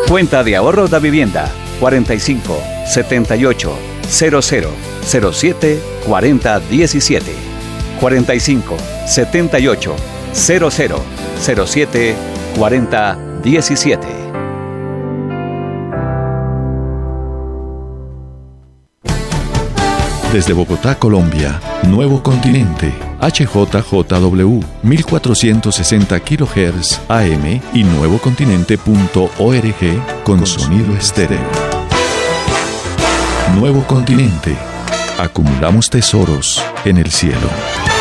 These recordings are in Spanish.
Cuenta de ahorro da vivienda 45 78 00 07 40 17. 45 78 00 07 40 17. Desde Bogotá, Colombia, Nuevo Continente, HJJW, 1460 kHz AM y nuevocontinente.org con sonido estéreo. Nuevo Continente. Acumulamos tesoros en el cielo.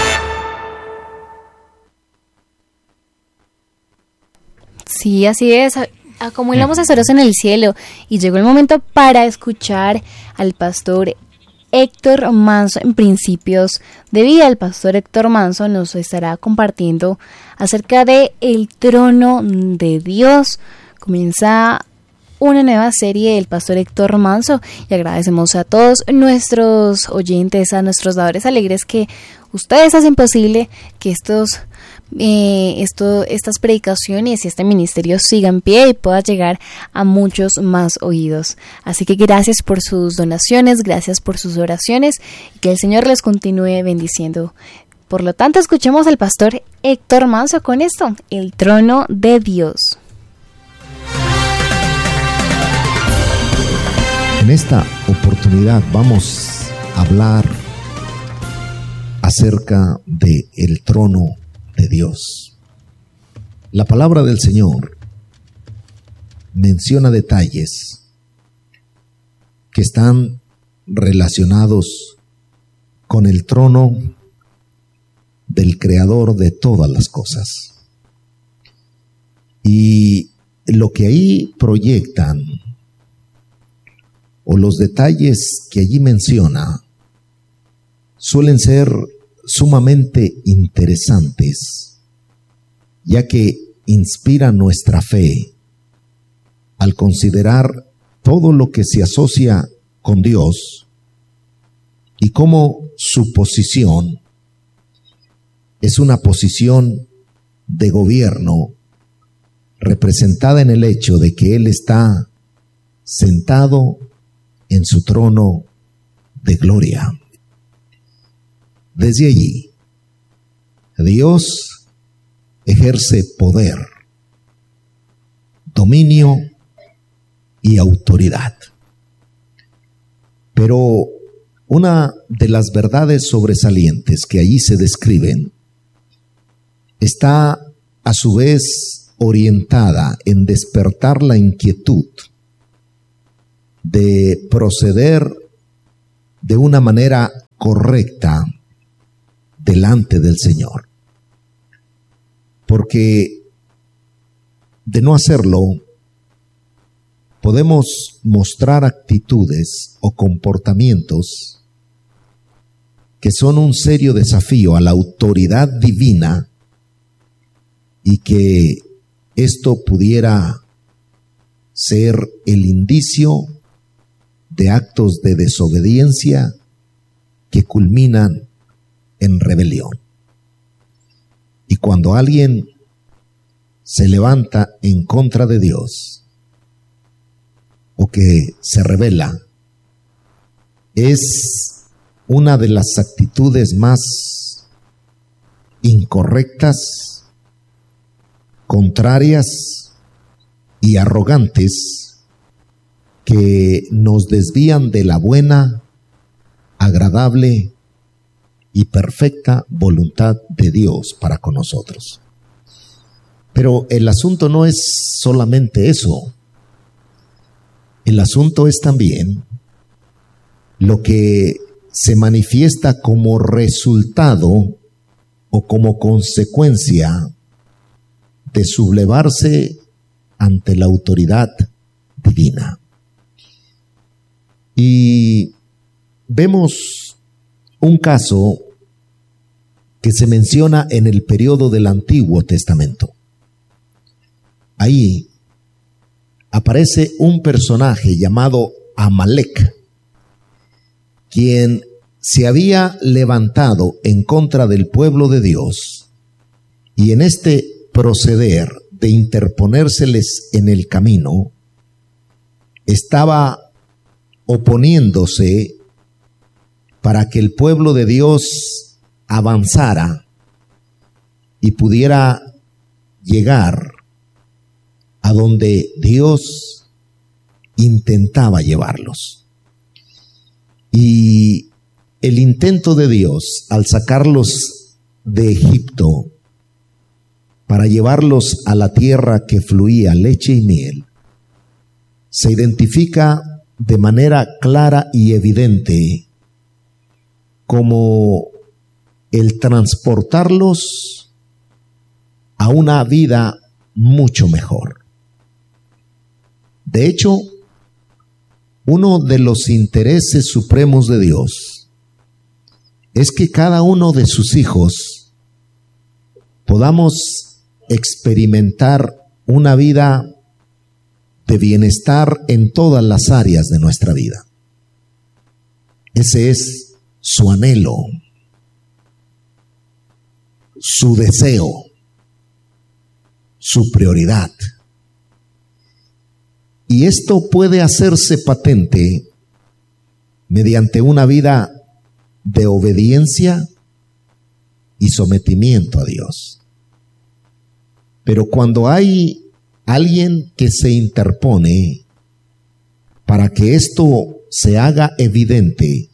Sí, así es. Acumulamos tesoros en el cielo. Y llegó el momento para escuchar al pastor Héctor Manso en Principios de Vida. El pastor Héctor Manso nos estará compartiendo acerca de el trono de Dios. Comienza una nueva serie del pastor Héctor Manso y agradecemos a todos nuestros oyentes, a nuestros dadores alegres, que ustedes hacen posible que estas predicaciones y este ministerio sigan en pie y pueda llegar a muchos más oídos. Así que gracias por sus donaciones, gracias por sus oraciones y que el Señor les continúe bendiciendo. Por lo tanto, escuchemos al pastor Héctor Manso con esto, el trono de Dios. En esta oportunidad vamos a hablar acerca de el trono de Dios. La palabra del Señor menciona detalles que están relacionados con el trono del Creador de todas las cosas. Y lo que ahí proyectan, o los detalles que allí menciona, suelen ser sumamente interesantes, ya que inspira nuestra fe al considerar todo lo que se asocia con Dios y cómo su posición es una posición de gobierno representada en el hecho de que Él está sentado en su trono de gloria. Desde allí, Dios ejerce poder, dominio y autoridad. Pero una de las verdades sobresalientes que allí se describen está a su vez orientada en despertar la inquietud de proceder de una manera correcta delante del Señor. Porque de no hacerlo, podemos mostrar actitudes o comportamientos que son un serio desafío a la autoridad divina y que esto pudiera ser el indicio de actos de desobediencia que culminan en rebelión. Y cuando alguien se levanta en contra de Dios o que se rebela, es una de las actitudes más incorrectas, contrarias y arrogantes que nos desvían de la buena, agradable y perfecta voluntad de Dios para con nosotros. Pero el asunto no es solamente eso. El asunto es también lo que se manifiesta como resultado o como consecuencia de sublevarse ante la autoridad divina. Y vemos un caso que se menciona en el periodo del Antiguo Testamento. Ahí aparece un personaje llamado Amalek, quien se había levantado en contra del pueblo de Dios, y en este proceder de interponérseles en el camino, estaba oponiéndose para que el pueblo de Dios avanzara y pudiera llegar a donde Dios intentaba llevarlos. Y el intento de Dios al sacarlos de Egipto para llevarlos a la tierra que fluía leche y miel, se identifica de manera clara y evidente como el transportarlos a una vida mucho mejor. De hecho, uno de los intereses supremos de Dios es que cada uno de sus hijos podamos experimentar una vida de bienestar en todas las áreas de nuestra vida. Ese es su anhelo, su deseo, su prioridad. Y esto puede hacerse patente mediante una vida de obediencia y sometimiento a Dios. Pero cuando hay alguien que se interpone para que esto se haga evidente,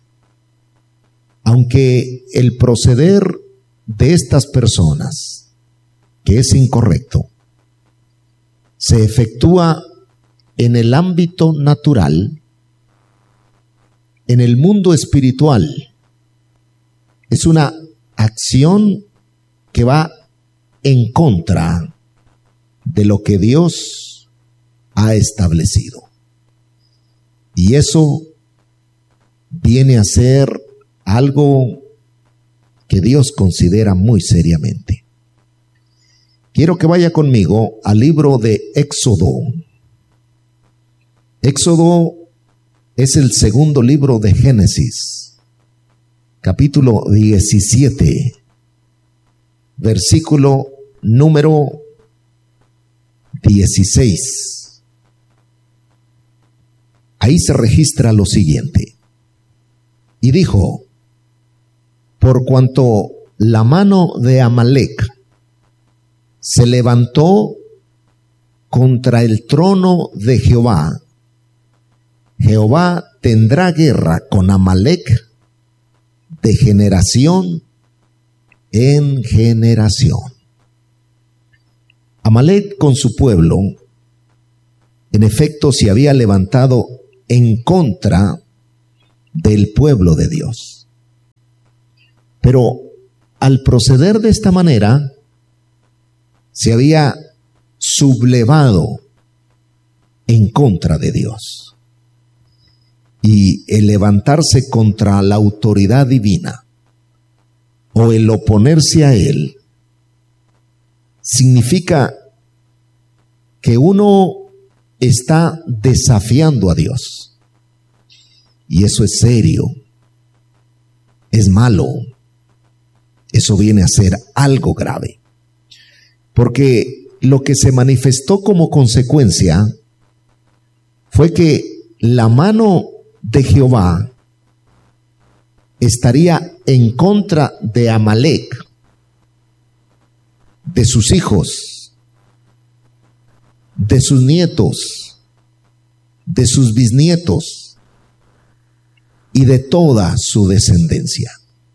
aunque el proceder de estas personas, que es incorrecto, se efectúa en el ámbito natural, en el mundo espiritual, es una acción que va en contra de lo que Dios ha establecido. Y eso viene a ser algo que Dios considera muy seriamente. Quiero que vaya conmigo al libro de Éxodo. Éxodo es el segundo libro de Génesis, capítulo 17, versículo número 16. Ahí se registra lo siguiente. Y dijo: por cuanto la mano de Amalec se levantó contra el trono de Jehová, Jehová tendrá guerra con Amalec de generación en generación. Amalec con su pueblo, en efecto, se había levantado en contra del pueblo de Dios. Pero al proceder de esta manera, se había sublevado en contra de Dios. Y el levantarse contra la autoridad divina o el oponerse a él significa que uno está desafiando a Dios. Y eso es serio, es malo, eso viene a ser algo grave. Porque lo que se manifestó como consecuencia fue que la mano de Jehová estaría en contra de Amalec, de sus hijos, de sus nietos, de sus bisnietos y de toda su descendencia.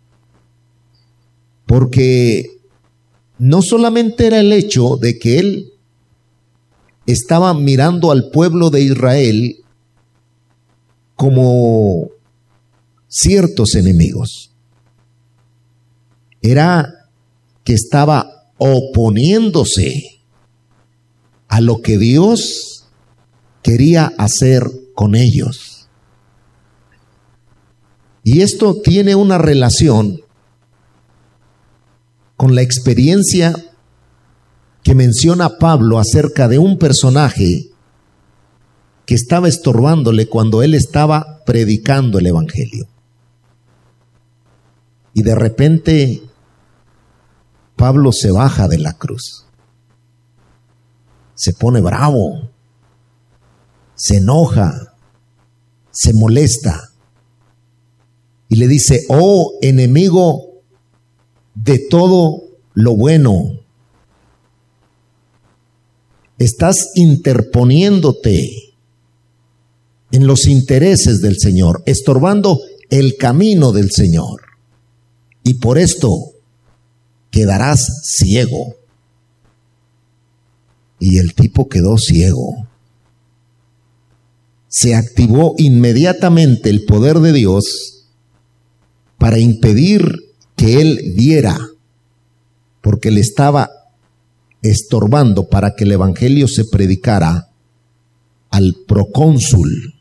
Porque no solamente era el hecho de que él estaba mirando al pueblo de Israel como ciertos enemigos, era que estaba oponiéndose a lo que Dios quería hacer con ellos. Y esto tiene una relación con la experiencia que menciona Pablo acerca de un personaje que estaba estorbándole cuando él estaba predicando el evangelio. Y de repente Pablo se baja de la cruz, se pone bravo, se enoja se molesta y le dice: oh enemigo de todo lo bueno, estás interponiéndote en los intereses del Señor, estorbando el camino del Señor, y por esto quedarás ciego. Y el tipo quedó ciego. Se activó inmediatamente el poder de Dios para impedir que él viera, porque le estaba estorbando para que el evangelio se predicara al procónsul.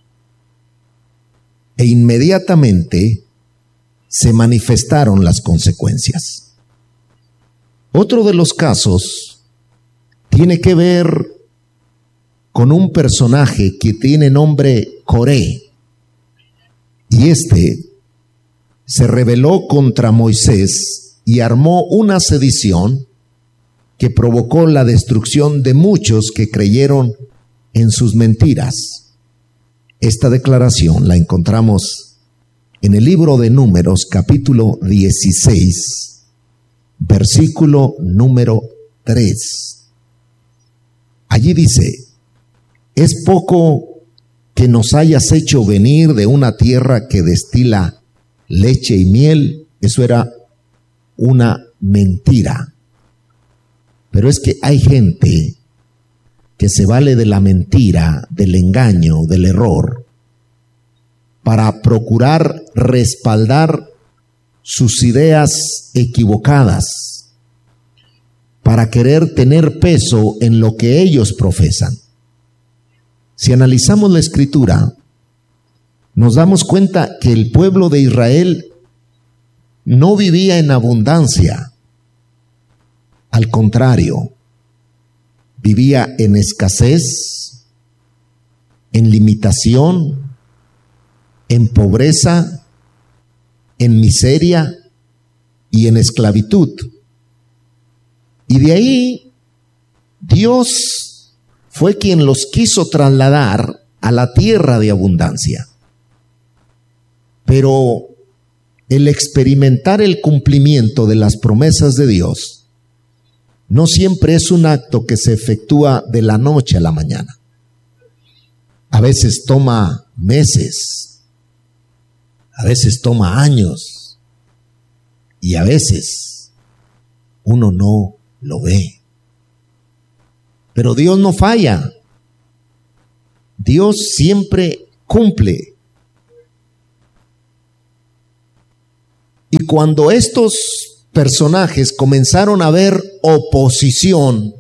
E inmediatamente se manifestaron las consecuencias. Otro de los casos tiene que ver con un personaje que tiene nombre Coré, y este se rebeló contra Moisés y armó una sedición que provocó la destrucción de muchos que creyeron en sus mentiras. Esta declaración la encontramos en el libro de Números, capítulo 16, versículo número 3. Allí dice: es poco que nos hayas hecho venir de una tierra que destila leche y miel. Eso era una mentira. Pero es que hay gente que se vale de la mentira, del engaño, del error, para procurar respaldar sus ideas equivocadas, para querer tener peso en lo que ellos profesan. Si analizamos la Escritura, nos damos cuenta que el pueblo de Israel no vivía en abundancia. Al contrario, vivía en escasez, en limitación, en pobreza, en miseria y en esclavitud. Y de ahí Dios fue quien los quiso trasladar a la tierra de abundancia. Pero el experimentar el cumplimiento de las promesas de Dios no siempre es un acto que se efectúa de la noche a la mañana. A veces toma meses, a veces toma años, y a veces uno no lo ve. Pero Dios no falla. Dios siempre cumple. Y cuando estos personajes comenzaron a ver oposición,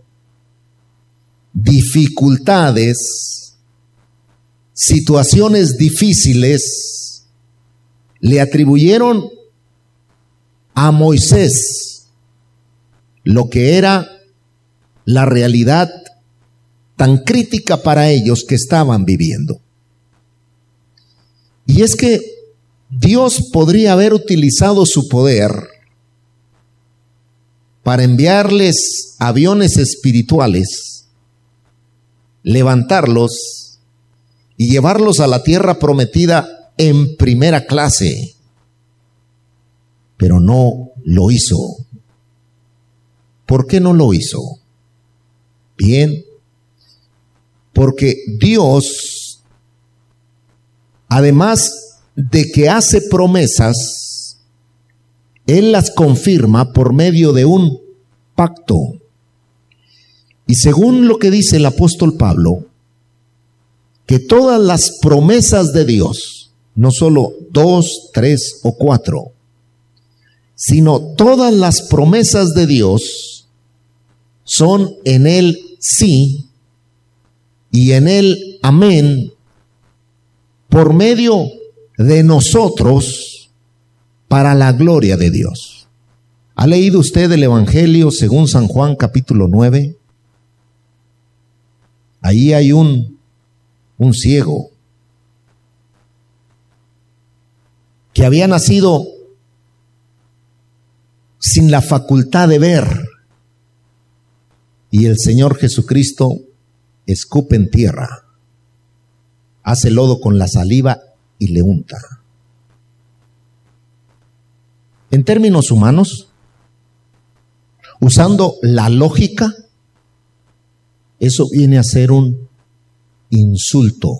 dificultades, situaciones difíciles, le atribuyeron a Moisés lo que era la realidad tan crítica para ellos que estaban viviendo. Y es que Dios podría haber utilizado su poder para enviarles aviones espirituales, levantarlos y llevarlos a la tierra prometida en primera clase, pero no lo hizo. ¿Por qué no lo hizo? Bien, porque Dios, además de que hace promesas, Él las confirma por medio de un pacto. Y según lo que dice el apóstol Pablo, que todas las promesas de Dios, no solo 2, 3 o 4, sino todas las promesas de Dios son en Él sí y en Él amén, por medio de nosotros, para la gloria de Dios. ¿Ha leído usted el Evangelio según San Juan capítulo 9? Ahí hay un ciego que había nacido sin la facultad de ver, y el Señor Jesucristo escupe en tierra, hace lodo con la saliva y le unta. En términos humanos, usando la lógica, eso viene a ser un insulto,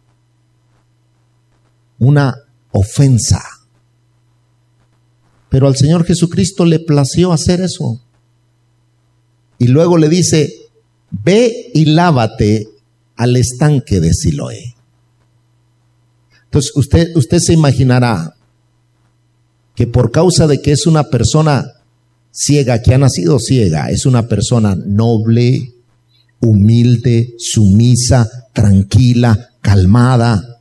una ofensa. Pero al Señor Jesucristo le plació hacer eso. Y luego le dice, ve y lávate al estanque de Siloé. Entonces usted se imaginará que por causa de que es una persona ciega, que ha nacido ciega, es una persona noble, humilde, sumisa, tranquila, calmada.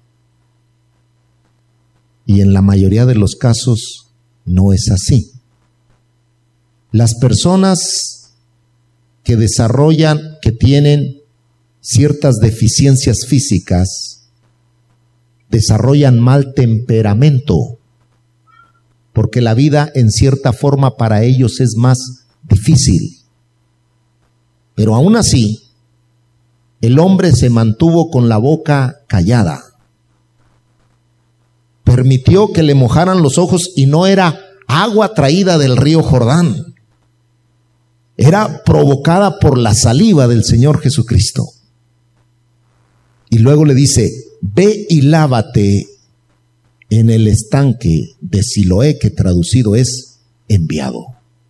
Y en la mayoría de los casos no es así. Las personas que desarrollan, que tienen ciertas deficiencias físicas, desarrollan mal temperamento, porque la vida en cierta forma para ellos es más difícil. Pero aún así, el hombre se mantuvo con la boca callada. Permitió que le mojaran los ojos y no era agua traída del río Jordán. Era provocada por la saliva del Señor Jesucristo. Y luego le dice, ve y lávate en el estanque de Siloé, que traducido es enviado.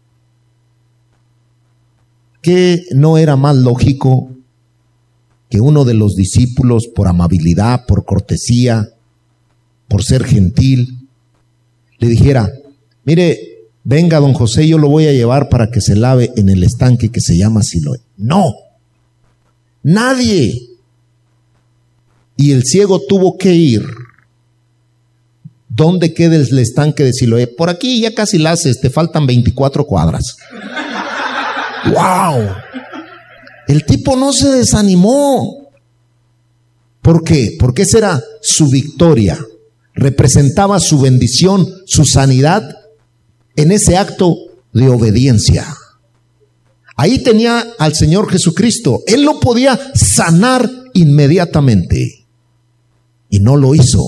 ¿Qué no era más lógico que uno de los discípulos, por amabilidad, por cortesía, por ser gentil, le dijera, mire, venga don José, yo lo voy a llevar para que se lave en el estanque que se llama Siloé? No, nadie. Y el ciego tuvo que ir. ¿Dónde queda el estanque de Siloé? Por aquí ya casi la haces, te faltan 24 cuadras. ¡Wow! El tipo no se desanimó. ¿Por qué? Porque esa era su victoria. Representaba su bendición, su sanidad en ese acto de obediencia. Ahí tenía al Señor Jesucristo. Él lo podía sanar inmediatamente y no lo hizo.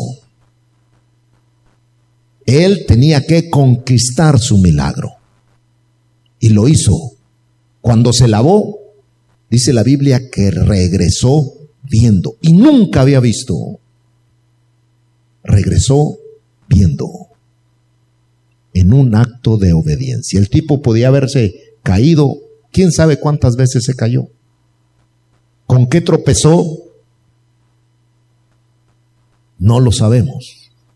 Él tenía que conquistar su milagro y lo hizo. Cuando se lavó, dice la Biblia que regresó viendo, y nunca había visto. Regresó viendo, en un acto de obediencia. El tipo podía haberse caído, quién sabe cuántas veces se cayó, con qué tropezó, no lo sabemos.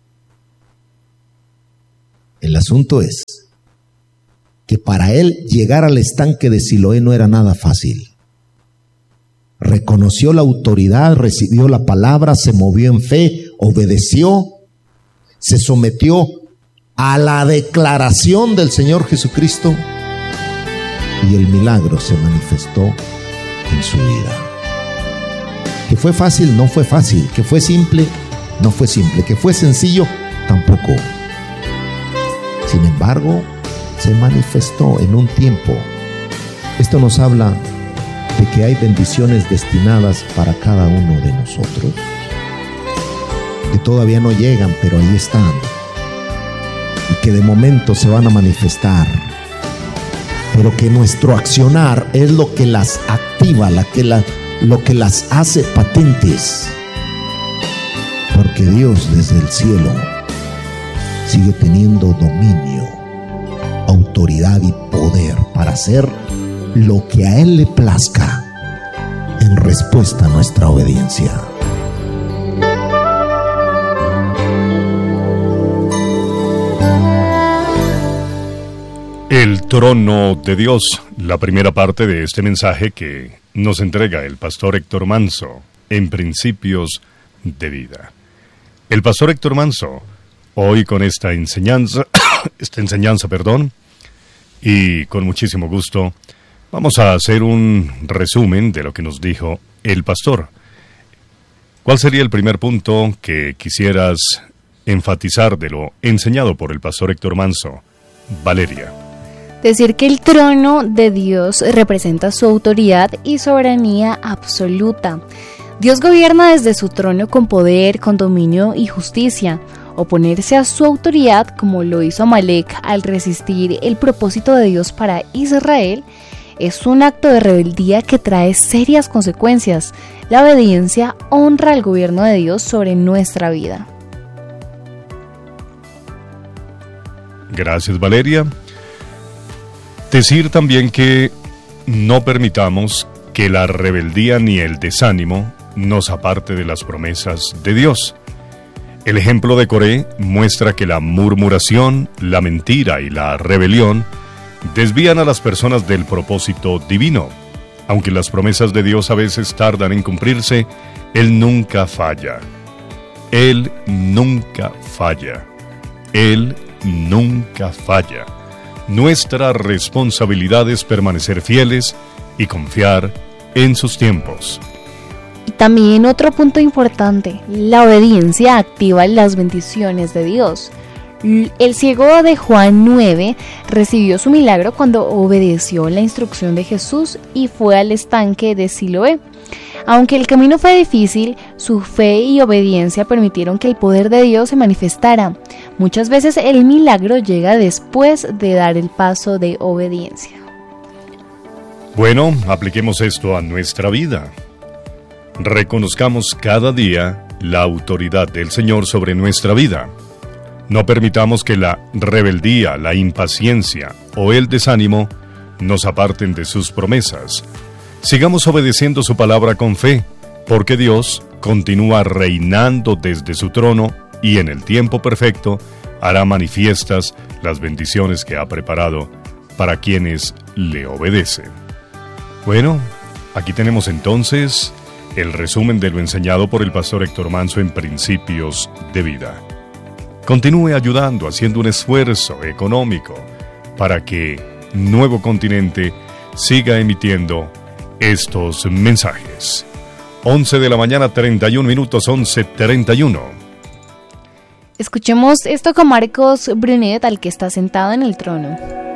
El asunto es que para él llegar al estanque de Siloé no era nada fácil. Reconoció la autoridad, recibió la palabra, se movió en fe, obedeció, se sometió a la declaración del Señor Jesucristo y el milagro se manifestó en su vida. Que fue fácil, no fue fácil. Que fue simple, no fue simple. Que fue sencillo, tampoco. Sin embargo, se manifestó en un tiempo. Esto nos habla de que hay bendiciones destinadas para cada uno de nosotros, que todavía no llegan, pero ahí están, y que de momento se van a manifestar, pero que nuestro accionar es lo que las activa, lo que las hace patentes, porque Dios desde el cielo sigue teniendo dominio, autoridad y poder para hacer lo que a Él le plazca en respuesta a nuestra obediencia. El trono de Dios, la primera parte de este mensaje que nos entrega el pastor Héctor Manso en Principios de Vida. El pastor Héctor Manso, hoy con esta enseñanza, y con muchísimo gusto, vamos a hacer un resumen de lo que nos dijo el pastor. ¿Cuál sería el primer punto que quisieras enfatizar de lo enseñado por el pastor Héctor Manso? Valeria. Decir que el trono de Dios representa su autoridad y soberanía absoluta. Dios gobierna desde su trono con poder, con dominio y justicia. Oponerse a su autoridad, como lo hizo Amalek al resistir el propósito de Dios para Israel, es un acto de rebeldía que trae serias consecuencias. La obediencia honra al gobierno de Dios sobre nuestra vida. Gracias, Valeria. Decir también que no permitamos que la rebeldía ni el desánimo nos aparte de las promesas de Dios. El ejemplo de Coré muestra que la murmuración, la mentira y la rebelión desvían a las personas del propósito divino. Aunque las promesas de Dios a veces tardan en cumplirse, Él nunca falla. Él nunca falla. Él nunca falla. Nuestra responsabilidad es permanecer fieles y confiar en sus tiempos. Y también otro punto importante, la obediencia activa las bendiciones de Dios. El ciego de Juan 9 recibió su milagro cuando obedeció la instrucción de Jesús y fue al estanque de Siloé. Aunque el camino fue difícil, su fe y obediencia permitieron que el poder de Dios se manifestara. Muchas veces el milagro llega después de dar el paso de obediencia. Bueno, apliquemos esto a nuestra vida. Reconozcamos cada día la autoridad del Señor sobre nuestra vida. No permitamos que la rebeldía, la impaciencia o el desánimo nos aparten de sus promesas. Sigamos obedeciendo su palabra con fe, porque Dios continúa reinando desde su trono y en el tiempo perfecto hará manifiestas las bendiciones que ha preparado para quienes le obedecen. Bueno, aquí tenemos entonces el resumen de lo enseñado por el pastor Héctor Manso en Principios de Vida. Continúe ayudando, haciendo un esfuerzo económico para que Nuevo Continente siga emitiendo estos mensajes. 11 de la mañana, 31 minutos, 11:31. Escuchemos esto con Marcos Brunet, al que está sentado en el trono.